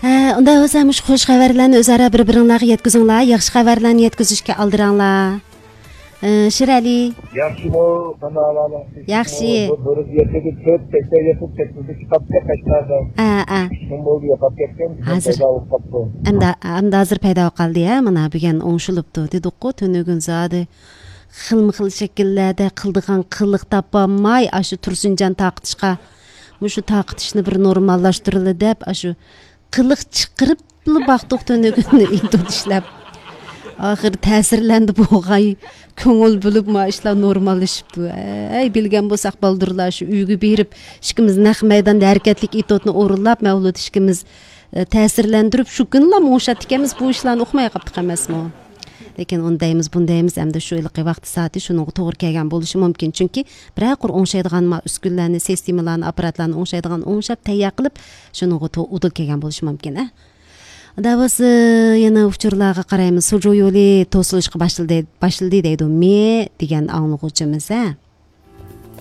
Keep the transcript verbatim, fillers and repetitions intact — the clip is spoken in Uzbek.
Ha, unda bo'lsa mush xush xabarlarni o'zaro bir-biringlarga yetkazinglar, yaxshi xabarlarni yetkazishga oldiringlar. Shirali. Yaxshimi, qanaqalar? Yaxshi. Bir yerga to'rt tekka yetib ketdi, kitobga qaytadi. Ha, ha. Kim bo'ldi, yo'qolib ketgan, Hozir Anda anda hozir paydo qoldi-ya, mana bugun o'ngshilibdi, dedi-ku, tunugun zodi. Xilma-xil shakllarda qildigan qilliq topolmay, ashu Tursunjon taqitishga, mushu taqitishni bir normallashtirildi deb, ashu qilliq chiqirib baqdiq tunugunni itib ishlab. Axir ta'sirlandi bo'g'ay, ko'ngil bo'lib ma ishlar normallashibdi. Ay bilgan bo'lsak baldurlar shu uyga berib, ishimiz naq maydonda harakatlik itotni o'rinlab, mavlud ishimiz ta'sirlantirib, shu kunlar o'shatganmiz bu ishlarni o'qmay qoldik emasmi? Lekin undaymiz, bundaymiz, hamda shu yilqi vaqt soati shunga to'g'ri kelgan bo'lishi mumkin, chunki biroq o'ngshaydigan uskunlarni, sistemalarni, apparatlarni o'ngshaydigan o'ngshab tayyor qilib, shunga to'g'ri kelgan bo'lishi mumkin, a? Davası yana uçurlarga qaraymiz. Sucu yo'li to'silishga başladı, başladı deydi me degan anglag'uvchimiz, ha.